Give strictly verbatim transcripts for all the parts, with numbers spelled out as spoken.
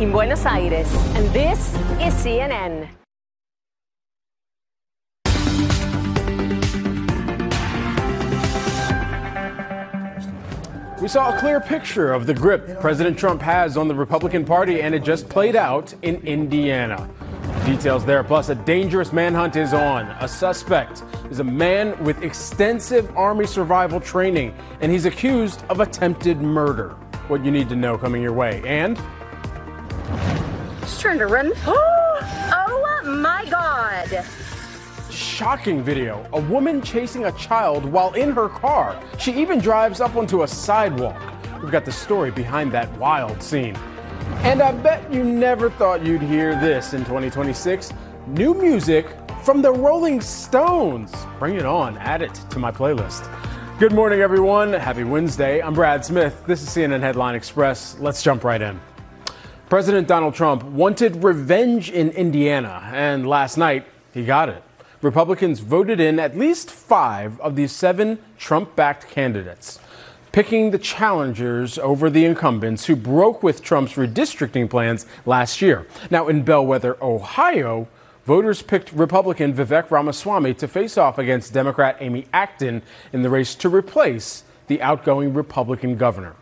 in Buenos Aires. And this is C N N. We saw a clear picture of the grip President Trump has on the Republican Party, and it just played out in Indiana. Details there, plus a dangerous manhunt is on. A suspect is a man with extensive Army survival training, and he's accused of attempted murder. What you need to know coming your way. And Just trying to run. Oh my God. Shocking video. A woman chasing a child while in her car. She even drives up onto a sidewalk. We've got the story behind that wild scene. And I bet you never thought you'd hear this in twenty twenty-six. New music from the Rolling Stones. Bring it on. Add it to my playlist. Good morning, everyone. Happy Wednesday. I'm Brad Smith. This is C N N Headline Express. Let's jump right in. President Donald Trump wanted revenge in Indiana, and last night he got it. Republicans voted in at least five of the seven Trump-backed candidates, picking the challengers over the incumbents who broke with Trump's redistricting plans last year. Now, in Bellwether, Ohio, voters picked Republican Vivek Ramaswamy to face off against Democrat Amy Acton in the race to replace the outgoing Republican governor.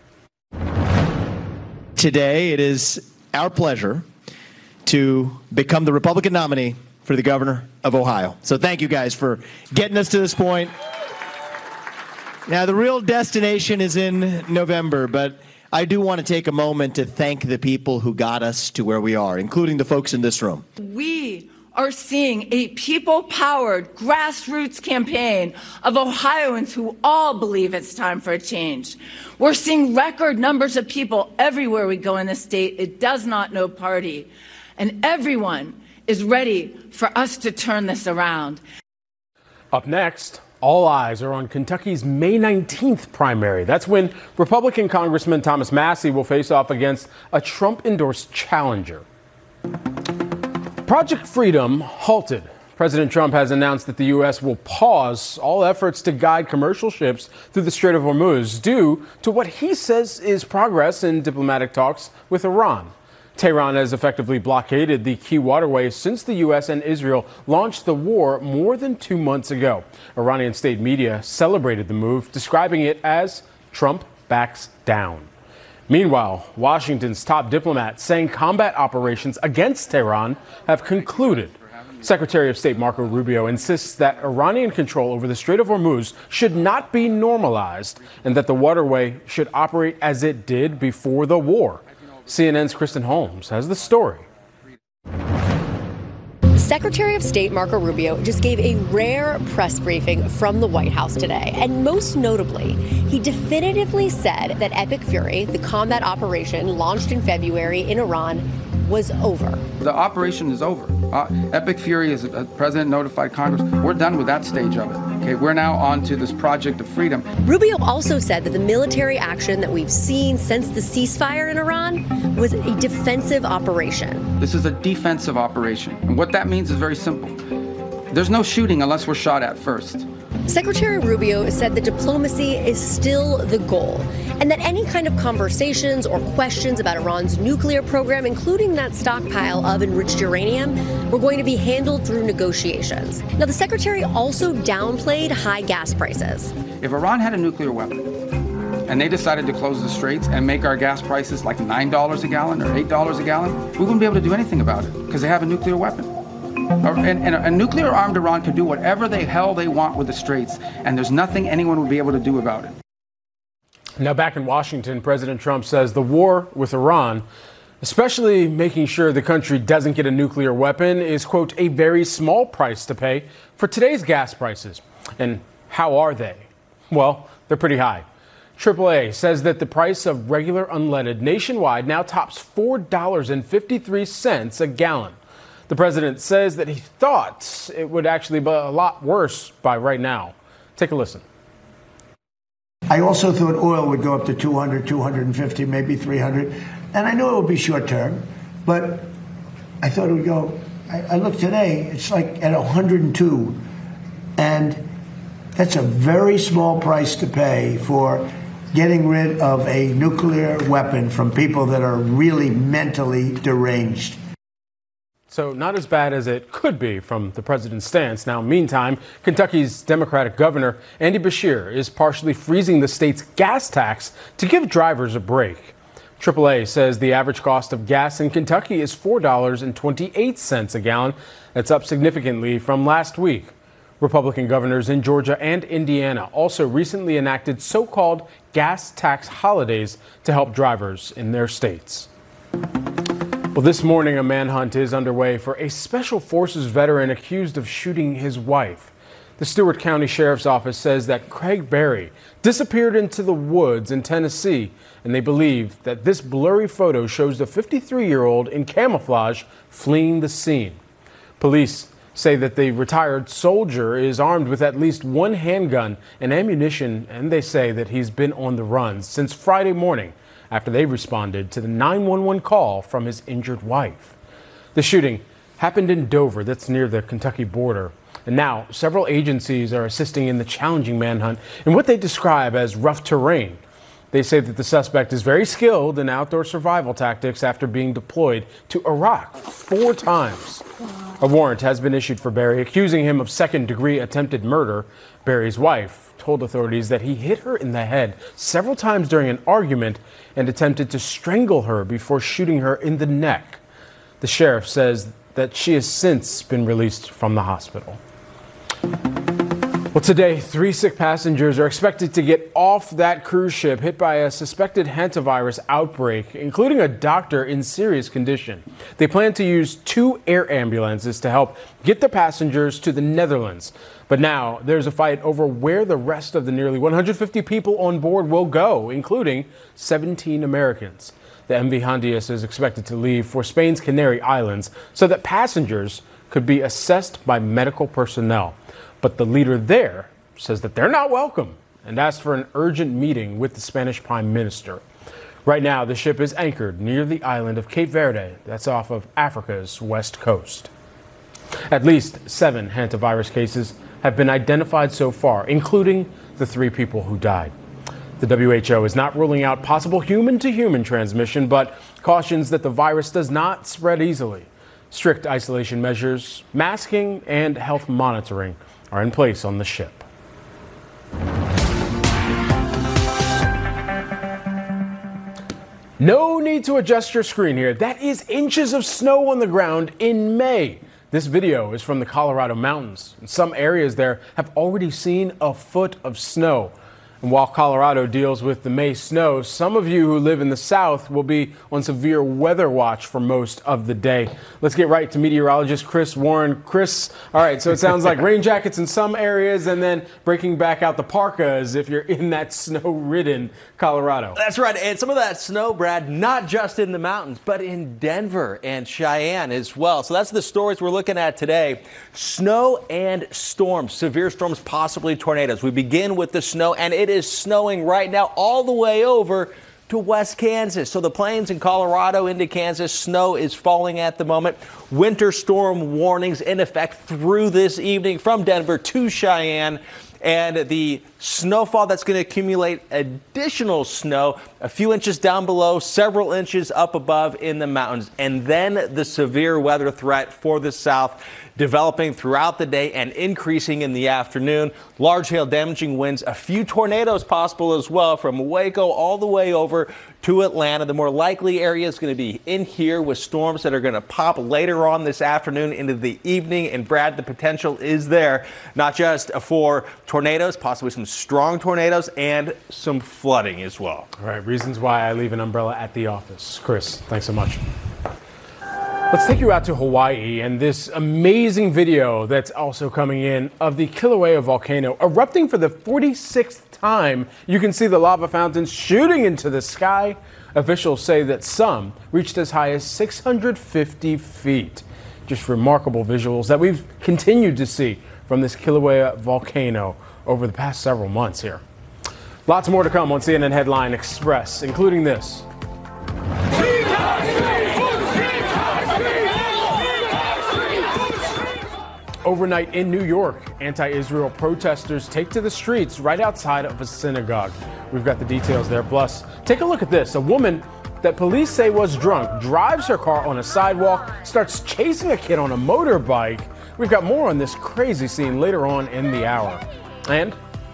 Today, it is our pleasure to become the Republican nominee for the governor of Ohio. So thank you guys for getting us to this point. Now, the real destination is in November, but I do want to take a moment to thank the people who got us to where we are, including the folks in this room. We are seeing a people-powered grassroots campaign of Ohioans who all believe it's time for a change. We're seeing record numbers of people everywhere we go in the state. It does not know party. And everyone is ready for us to turn this around. Up next, all eyes are on Kentucky's May nineteenth primary. That's when Republican Congressman Thomas Massie will face off against a Trump-endorsed challenger. Project Freedom halted. President Trump has announced that the U S will pause all efforts to guide commercial ships through the Strait of Hormuz due to what he says is progress in diplomatic talks with Iran. Tehran has effectively blockaded the key waterway since the U S and Israel launched the war more than two months ago. Iranian state media celebrated the move, describing it as Trump backs down. Meanwhile, Washington's top diplomats saying combat operations against Tehran have concluded. Secretary of State Marco Rubio insists that Iranian control over the Strait of Hormuz should not be normalized and that the waterway should operate as it did before the war. C N N's Kristen Holmes has the story. Secretary of State Marco Rubio just gave a rare press briefing from the White House today. And most notably, he definitively said that Epic Fury, the combat operation launched in February in Iran, was over. The operation is over. Uh, Epic Fury, as the president notified Congress, we're done with that stage of it. Okay, we're now on to this Project of Freedom. Rubio also said that the military action that we've seen since the ceasefire in Iran was a defensive operation. This is a defensive operation. And what that means is very simple. There's no shooting unless we're shot at first. Secretary Rubio said that diplomacy is still the goal, and that any kind of conversations or questions about Iran's nuclear program, including that stockpile of enriched uranium, were going to be handled through negotiations. Now, the secretary also downplayed high gas prices. If Iran had a nuclear weapon and they decided to close the straits and make our gas prices like nine dollars a gallon or eight dollars a gallon, we wouldn't be able to do anything about it because they have a nuclear weapon. And, and a nuclear-armed Iran can do whatever the hell they want with the straits, and there's nothing anyone would be able to do about it. Now, back in Washington, President Trump says the war with Iran, especially making sure the country doesn't get a nuclear weapon, is, quote, a very small price to pay for today's gas prices. And how are they? Well, they're pretty high. triple A says that the price of regular unleaded nationwide now tops four dollars and fifty-three cents a gallon. The president says that he thought it would actually be a lot worse by right now. Take a listen. I also thought oil would go up to two hundred, two fifty, maybe three hundred. And I knew it would be short term, but I thought it would go. I, I looked today, it's like at one hundred two. And that's a very small price to pay for getting rid of a nuclear weapon from people that are really mentally deranged. So not as bad as it could be from the president's stance. Now, meantime, Kentucky's Democratic governor, Andy Beshear, is partially freezing the state's gas tax to give drivers a break. triple A says the average cost of gas in Kentucky is four dollars and twenty-eight cents a gallon. That's up significantly from last week. Republican governors in Georgia and Indiana also recently enacted so-called gas tax holidays to help drivers in their states. Well, this morning, a manhunt is underway for a Special Forces veteran accused of shooting his wife. The Stewart County Sheriff's Office says that Craig Berry disappeared into the woods in Tennessee, and they believe that this blurry photo shows the fifty-three-year-old in camouflage fleeing the scene. Police say that the retired soldier is armed with at least one handgun and ammunition, and they say that he's been on the run since Friday morning, after they responded to the nine one one call from his injured wife. The shooting happened in Dover, that's near the Kentucky border. And now several agencies are assisting in the challenging manhunt in what they describe as rough terrain. They say that the suspect is very skilled in outdoor survival tactics after being deployed to Iraq four times. A warrant has been issued for Berry, accusing him of second-degree attempted murder. Berry's wife told authorities that he hit her in the head several times during an argument and attempted to strangle her before shooting her in the neck. The sheriff says that she has since been released from the hospital. Well, today, three sick passengers are expected to get off that cruise ship hit by a suspected hantavirus outbreak, including a doctor in serious condition. They plan to use two air ambulances to help get the passengers to the Netherlands. But now there's a fight over where the rest of the nearly one hundred fifty people on board will go, including seventeen Americans. The M V Hondias is expected to leave for Spain's Canary Islands so that passengers could be assessed by medical personnel. But the leader there says that they're not welcome and asked for an urgent meeting with the Spanish Prime Minister. Right now, the ship is anchored near the island of Cape Verde, that's off of Africa's west coast. At least seven hantavirus cases have been identified so far, including the three people who died. The W H O is not ruling out possible human-to-human transmission, but cautions that the virus does not spread easily. Strict isolation measures, masking, and health monitoring are in place on the ship. No need to adjust your screen here. That is inches of snow on the ground in May. This video is from the Colorado mountains. Some areas there have already seen a foot of snow. And while Colorado deals with the May snow, some of you who live in the South will be on severe weather watch for most of the day. Let's get right to meteorologist Chris Warren. Chris, all right, so it sounds like rain jackets in some areas and then breaking back out the parkas if you're in that snow-ridden Colorado. That's right, and some of that snow, Brad, not just in the mountains, but in Denver and Cheyenne as well. So that's the stories we're looking at today. Snow and storms, severe storms, possibly tornadoes. We begin with the snow, and it is snowing right now all the way over to West Kansas. So the plains in Colorado into Kansas, snow is falling at the moment. Winter storm warnings in effect through this evening from Denver to Cheyenne. And the snowfall that's going to accumulate additional snow, a few inches down below, several inches up above in the mountains. And then the severe weather threat for the South developing throughout the day and increasing in the afternoon. Large hail damaging winds, a few tornadoes possible as well from Waco all the way over to Atlanta. The more likely area is going to be in here with storms that are going to pop later on this afternoon into the evening. And Brad, the potential is there, not just for tornadoes, possibly some strong tornadoes and some flooding as well. All right, reasons why I leave an umbrella at the office. Chris, thanks so much. Let's take you out to Hawaii and this amazing video that's also coming in of the Kilauea volcano erupting for the forty-sixth time. You can see the lava fountains shooting into the sky. Officials say that some reached as high as six hundred fifty feet. Just remarkable visuals that we've continued to see from this Kilauea volcano over the past several months here. Lots more to come on C N N Headline Express, including this. overnight in New York, anti-Israel protesters take to the streets right outside of a synagogue. We've got the details there. Plus, take a look at this. A woman that police say was drunk drives her car on a sidewalk, starts chasing a kid on a motorbike. We've got more on this crazy scene later on in the hour. And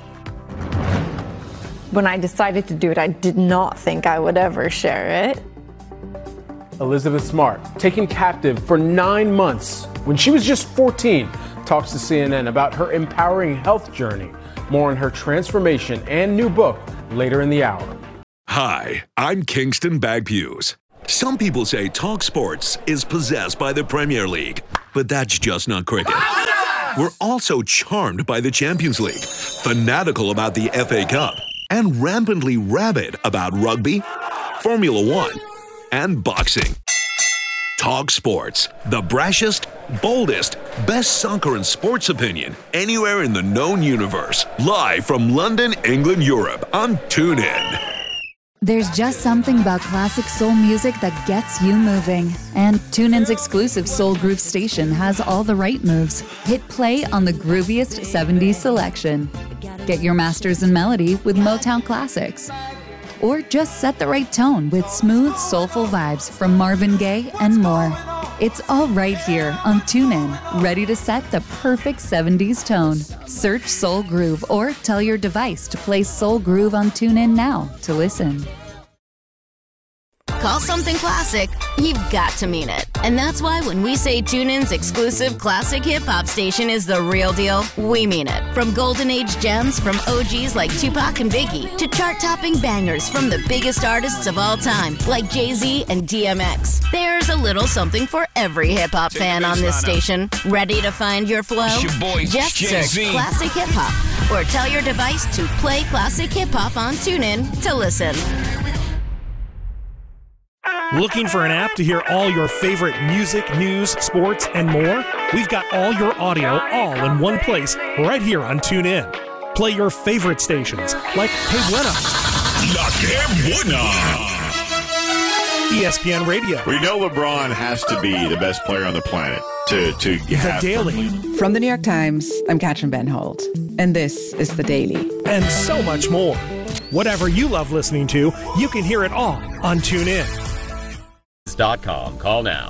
when I decided to do it, I did not think I would ever share it. Elizabeth Smart, taken captive for nine months when she was just fourteen, talks to C N N about her empowering health journey. More on her transformation and new book later in the hour. Hi, I'm Kingston Bagpues. Some people say Talk Sports is possessed by the Premier League, but that's just not cricket. We're also charmed by the Champions League, fanatical about the F A Cup, and rampantly rabid about rugby, Formula One, and boxing. Talk Sports, the brashest, boldest, best soccer and sports opinion anywhere in the known universe. Live from London, England, Europe on TuneIn. There's just something about classic soul music that gets you moving. And TuneIn's exclusive Soul Groove station has all the right moves. Hit play on the grooviest seventies selection. Get your masters in melody with Motown classics. Or just set the right tone with smooth, soulful vibes from Marvin Gaye and more. It's all right here on TuneIn, ready to set the perfect seventies tone. Search Soul Groove or tell your device to play Soul Groove on TuneIn now to listen. Call something classic, you've got to mean it. And that's why when we say TuneIn's exclusive classic hip-hop station is the real deal, we mean it. From golden age gems from O Gs like Tupac and Biggie to chart-topping bangers from the biggest artists of all time like Jay-Z and D M X. There's a little something for every hip-hop fan on this station. Ready to find your flow? It's your boy, Just Jay-Z. search classic hip-hop or tell your device to play classic hip-hop on TuneIn to listen. Looking for an app to hear all your favorite music, news, sports, and more? We've got all your audio all in one place right here on TuneIn. Play your favorite stations like Que Buena, La Que Buena, E S P N Radio. We know LeBron has to be the best player on the planet to, to The have Daily. From the New York Times, I'm Katrin Ben Holt, and this is The Daily. And so much more. Whatever you love listening to, you can hear it all on TuneIn. Dot com. Call now.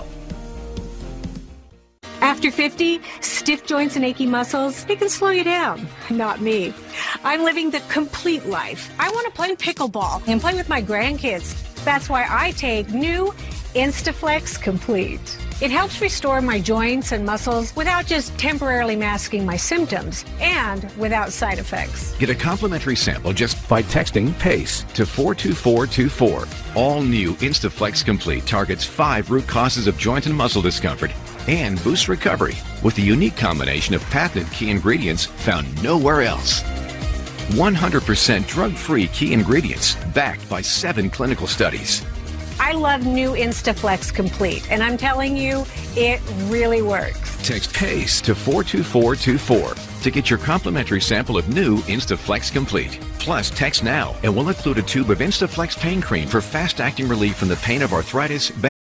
After fifty, stiff joints and achy muscles, they can slow you down. Not me. I'm living the complete life. I want to play pickleball and play with my grandkids. That's why I take new Instaflex Complete. It helps restore my joints and muscles without just temporarily masking my symptoms and without side effects. Get a complimentary sample just by texting PACE to four two four two four. All new Instaflex Complete targets five root causes of joint and muscle discomfort and boosts recovery with a unique combination of patented key ingredients found nowhere else. one hundred percent drug-free key ingredients backed by seven clinical studies. I love new Instaflex Complete, and I'm telling you, it really works. Text PACE to four two four two four to get your complimentary sample of new Instaflex Complete. Plus, text now, and we'll include a tube of Instaflex pain cream for fast-acting relief from the pain of arthritis,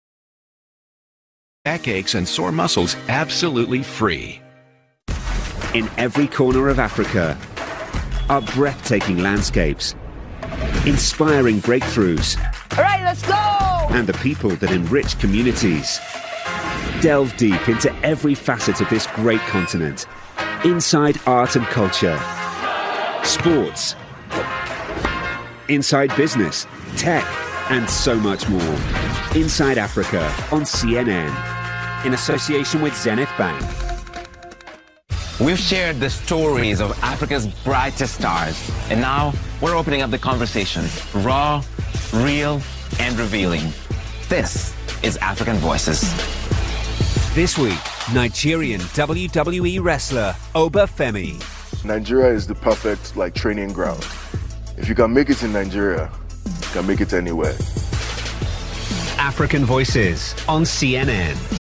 backaches, and sore muscles, absolutely free. In every corner of Africa are breathtaking landscapes, inspiring breakthroughs, all right, let's go! and the people that enrich communities. Delve deep into every facet of this great continent. Inside art and culture, sports, inside business, tech, and so much more. Inside Africa on C N N, in association with Zenith Bank. We've shared the stories of Africa's brightest stars, and now we're opening up the conversation. Raw, real, and revealing. This is African Voices. This week, Nigerian W W E wrestler Obafemi. Nigeria is the perfect like training ground. If you can make it in Nigeria, you can make it anywhere. African Voices on C N N.